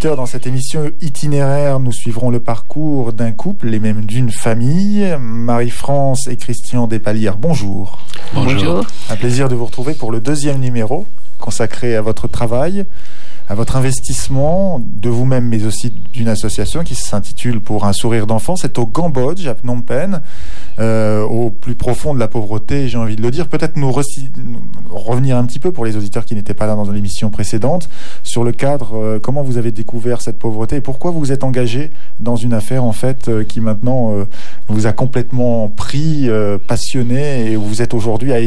auditeurs, dans cette émission itinéraire, nous suivrons le parcours d'un couple et même d'une famille. Marie-France et Christian Despalières, bonjour. Bonjour. Un plaisir de vous retrouver pour le 2e numéro consacré à votre travail, à votre investissement de vous-même, mais aussi d'une association qui s'intitule Pour un sourire d'enfant. C'est au Cambodge, à Phnom Penh, au plus profond de la pauvreté, j'ai envie de le dire. Peut-être nous revenir un petit peu, pour les auditeurs qui n'étaient pas là dans l'émission précédente, sur le cadre, comment vous avez découvert cette pauvreté et pourquoi vous vous êtes engagé dans une affaire en fait qui maintenant vous a complètement pris, passionné, et vous êtes aujourd'hui à